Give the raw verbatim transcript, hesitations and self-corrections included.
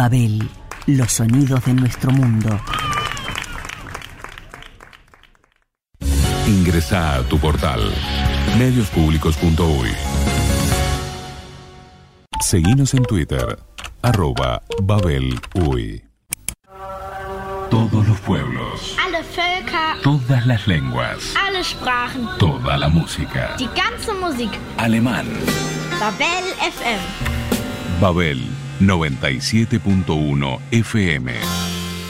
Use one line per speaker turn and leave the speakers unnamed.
Babel, los sonidos de nuestro mundo.
Ingresá a tu portal medios públicos punto uy. Seguinos en Twitter, arroba Babel Uy. Todos los pueblos,
alle Völker,
todas las lenguas,
alle Sprachen,
toda la música,
die ganze Musik.
alemán.
Babel F M.
Babel noventa y siete punto uno F M.